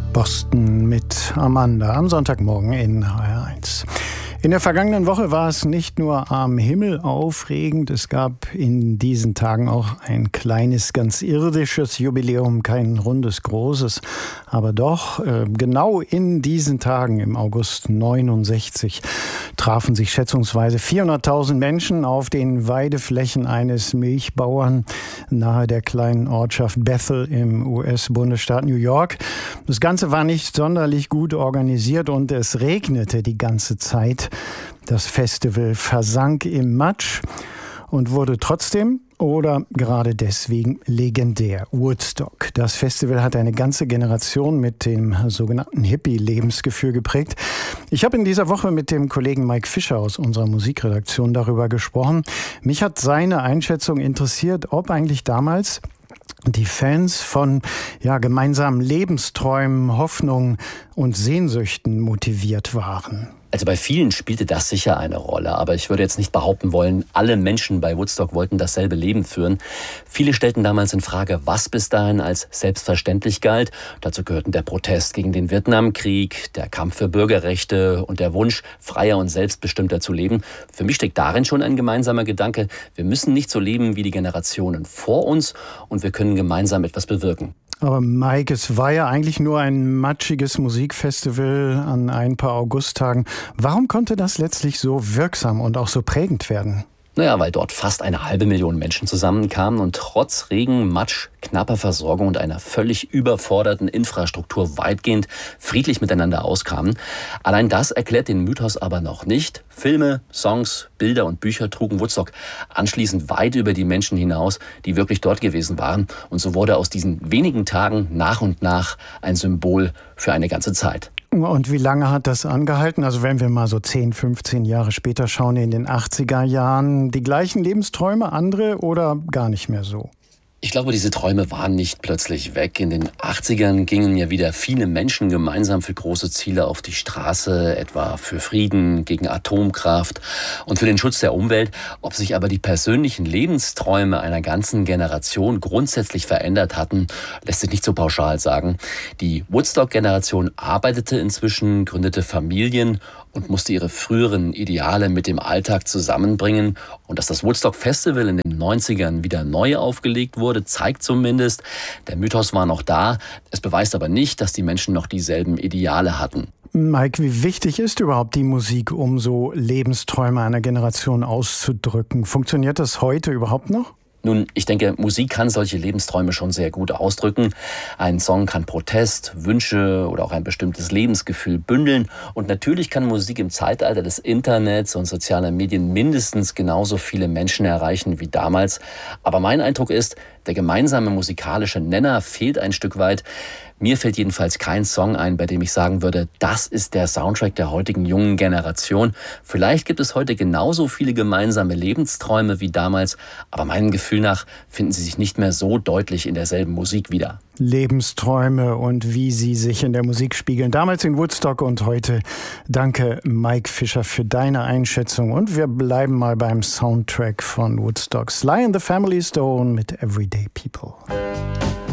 Boston mit Amanda am Sonntagmorgen in HR1. In der vergangenen Woche war es nicht nur am Himmel aufregend, es gab in diesen Tagen auch ein kleines, ganz irdisches Jubiläum, kein rundes, großes, aber doch genau in diesen Tagen im August 69 trafen sich schätzungsweise 400.000 Menschen auf den Weideflächen eines Milchbauern nahe der kleinen Ortschaft Bethel im US-Bundesstaat New York. Das Ganze war nicht sonderlich gut organisiert und es regnete die ganze Zeit. Das Festival versank im Matsch und wurde trotzdem oder gerade deswegen legendär. Woodstock. Das Festival hat eine ganze Generation mit dem sogenannten Hippie-Lebensgefühl geprägt. Ich habe in dieser Woche mit dem Kollegen Mike Fischer aus unserer Musikredaktion darüber gesprochen. Mich hat seine Einschätzung interessiert, ob eigentlich damals die Fans von gemeinsamen Lebensträumen, Hoffnungen und Sehnsüchten motiviert waren. Also bei vielen spielte das sicher eine Rolle, aber ich würde jetzt nicht behaupten wollen, alle Menschen bei Woodstock wollten dasselbe Leben führen. Viele stellten damals in Frage, was bis dahin als selbstverständlich galt. Dazu gehörten der Protest gegen den Vietnamkrieg, der Kampf für Bürgerrechte und der Wunsch, freier und selbstbestimmter zu leben. Für mich steckt darin schon ein gemeinsamer Gedanke. Wir müssen nicht so leben wie die Generationen vor uns und wir können gemeinsam etwas bewirken. Aber Mike, es war ja eigentlich nur ein matschiges Musikfestival an ein paar Augusttagen. Warum konnte das letztlich so wirksam und auch so prägend werden? Naja, weil dort fast 500.000 Menschen zusammenkamen und trotz Regen, Matsch, knapper Versorgung und einer völlig überforderten Infrastruktur weitgehend friedlich miteinander auskamen. Allein das erklärt den Mythos aber noch nicht. Filme, Songs, Bilder und Bücher trugen Woodstock anschließend weit über die Menschen hinaus, die wirklich dort gewesen waren. Und so wurde aus diesen wenigen Tagen nach und nach ein Symbol für eine ganze Zeit. Und wie lange hat das angehalten? Also wenn wir mal so 10, 15 Jahre später schauen, in den 80er Jahren, die gleichen Lebensträume, andere oder gar nicht mehr so? Ich glaube, diese Träume waren nicht plötzlich weg. In den 80ern gingen ja wieder viele Menschen gemeinsam für große Ziele auf die Straße, etwa für Frieden, gegen Atomkraft und für den Schutz der Umwelt. Ob sich aber die persönlichen Lebensträume einer ganzen Generation grundsätzlich verändert hatten, lässt sich nicht so pauschal sagen. Die Woodstock-Generation arbeitete inzwischen, gründete Familien und musste ihre früheren Ideale mit dem Alltag zusammenbringen. Und dass das Woodstock Festival in den 90ern wieder neu aufgelegt wurde, zeigt zumindest, der Mythos war noch da. Es beweist aber nicht, dass die Menschen noch dieselben Ideale hatten. Mike, wie wichtig ist überhaupt die Musik, um so Lebensträume einer Generation auszudrücken? Funktioniert das heute überhaupt noch? Nun, ich denke, Musik kann solche Lebensträume schon sehr gut ausdrücken. Ein Song kann Protest, Wünsche oder auch ein bestimmtes Lebensgefühl bündeln. Und natürlich kann Musik im Zeitalter des Internets und sozialer Medien mindestens genauso viele Menschen erreichen wie damals. Aber mein Eindruck ist, der gemeinsame musikalische Nenner fehlt ein Stück weit. Mir fällt jedenfalls kein Song ein, bei dem ich sagen würde, das ist der Soundtrack der heutigen jungen Generation. Vielleicht gibt es heute genauso viele gemeinsame Lebensträume wie damals, aber meinem Gefühl nach finden sie sich nicht mehr so deutlich in derselben Musik wieder. Lebensträume und wie sie sich in der Musik spiegeln. Damals in Woodstock und heute. Danke, Mike Fischer, für deine Einschätzung. Und wir bleiben mal beim Soundtrack von Woodstock. Sly and the Family Stone mit Everyday People.